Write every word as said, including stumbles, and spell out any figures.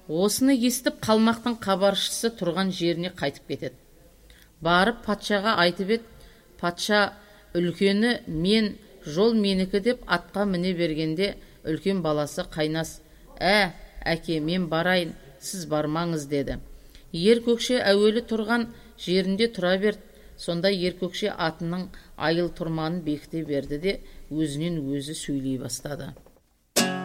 Осыны естіп қалмақтың хабаршысы тұрған жеріне қайтып кетеді. Барып патшаға айтып еді. Патша үлкені мен, жол менікі деп атқа міне бергенде, үлкен баласы Қайнас: «Ә, әке, мен барайын, сіз бармаңыз» деді. Ер көкше әуелі тұрған жерінде тұра берді. Сонда ер көкше атының айыл тұрманын бекіте берді де өзінен өзі сөйлей бастады.